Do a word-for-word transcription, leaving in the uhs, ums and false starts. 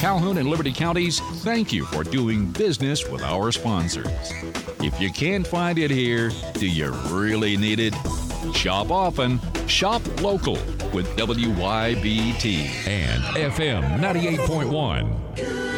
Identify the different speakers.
Speaker 1: Calhoun and Liberty Counties, thank you for doing business with our sponsors. If you can't find it here, do you really need it? Shop often, shop local with W Y B T
Speaker 2: and F M ninety-eight point one.